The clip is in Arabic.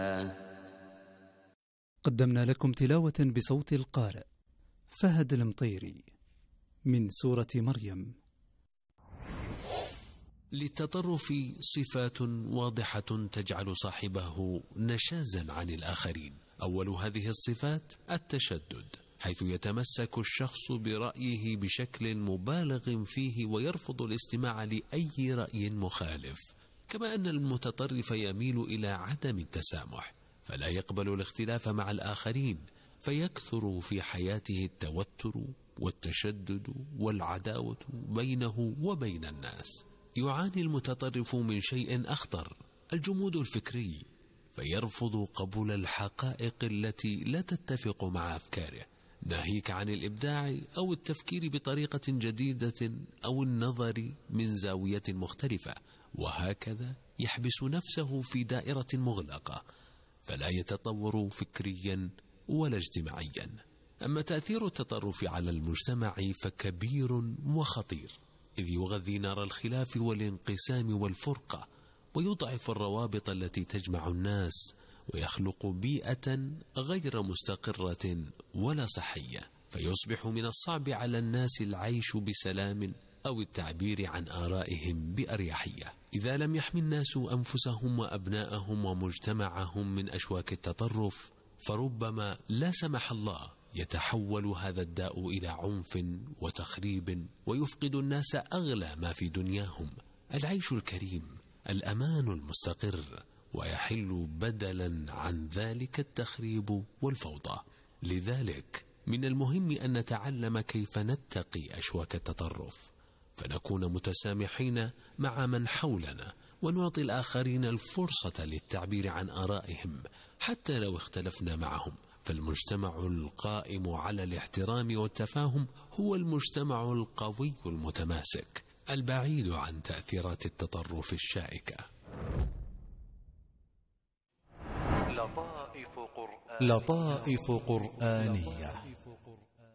قدمنا لكم تلاوة بصوت القارئ فهد المطيري من سورة مريم. للتطرف صفات واضحة تجعل صاحبه نشازا عن الآخرين. أول هذه الصفات التشدد، حيث يتمسك الشخص برأيه بشكل مبالغ فيه ويرفض الاستماع لأي رأي مخالف، كما أن المتطرف يميل إلى عدم التسامح، فلا يقبل الاختلاف مع الآخرين، فيكثر في حياته التوتر والتشدد والعداوة بينه وبين الناس. يعاني المتطرف من شيء أخطر، الجمود الفكري، فيرفض قبول الحقائق التي لا تتفق مع أفكاره، ناهيك عن الإبداع أو التفكير بطريقة جديدة أو النظر من زاوية مختلفة، وهكذا يحبس نفسه في دائرة مغلقة، فلا يتطور فكريا ولا اجتماعيا. أما تأثير التطرف على المجتمع فكبير وخطير، إذ يغذي نار الخلاف والانقسام والفرقة، ويضعف الروابط التي تجمع الناس، ويخلق بيئة غير مستقرة ولا صحية، فيصبح من الصعب على الناس العيش بسلام أو التعبير عن آرائهم بأريحية. إذا لم يحمي الناس أنفسهم وأبناءهم ومجتمعهم من أشواك التطرف، فربما لا سمح الله يتحول هذا الداء إلى عنف وتخريب، ويفقد الناس أغلى ما في دنياهم، العيش الكريم، الأمان المستقر، ويحل بدلا عن ذلك التخريب والفوضى. لذلك من المهم أن نتعلم كيف نتقي أشواك التطرف، فنكون متسامحين مع من حولنا، ونعطي الآخرين الفرصة للتعبير عن آرائهم حتى لو اختلفنا معهم، فالمجتمع القائم على الاحترام والتفاهم هو المجتمع القوي المتماسك البعيد عن تأثيرات التطرف الشائكة. لطائف قرآنية